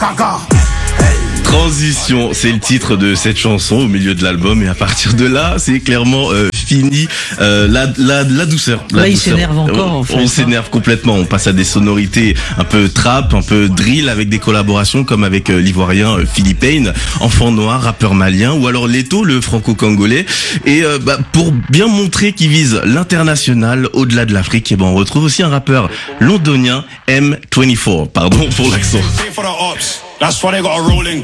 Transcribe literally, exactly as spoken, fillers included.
Caca. Transition, c'est le titre de cette chanson au milieu de l'album et à partir de là, c'est clairement euh, fini euh, la, la la douceur. La Là, il douceur. s'énerve encore, On, en fait, on hein. s'énerve complètement. On passe à des sonorités un peu trap, un peu drill avec des collaborations comme avec euh, l'ivoirien euh, Philippe Payne, enfant noir, rappeur malien, ou alors Leto, le franco-congolais. Et euh, bah, pour bien montrer qu'il vise l'international au-delà de l'Afrique, et ben on retrouve aussi un rappeur londonien M vingt-quatre. Pardon pour l'accent. Pay for the ops. That's why they got a rolling.